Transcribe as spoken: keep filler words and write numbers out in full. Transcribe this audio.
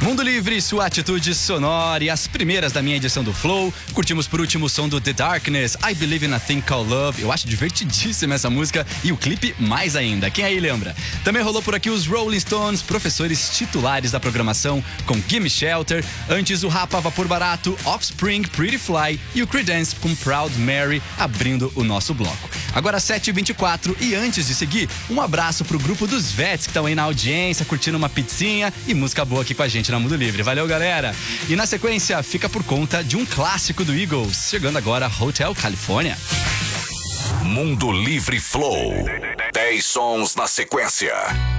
Mundo Livre, sua atitude sonora e as primeiras da minha edição do Flow. Curtimos por último o som do The Darkness, I Believe in a Thing Called Love. Eu acho divertidíssima essa música e o clipe mais ainda. Quem aí lembra? Também rolou por aqui os Rolling Stones, professores titulares da programação, com Gimme Shelter. Antes o Rapa Vapor Barato, Offspring, Pretty Fly e o Creedence com Proud Mary, abrindo o nosso bloco. Agora sete e vinte e quatro e antes de seguir, um abraço pro grupo dos Vets que estão aí na audiência, curtindo uma pizzinha e música boa aqui com a gente na Mundo Livre. Valeu, galera! E na sequência, fica por conta de um clássico do Eagles, chegando agora Hotel California. Mundo Livre Flow. dez sons na sequência.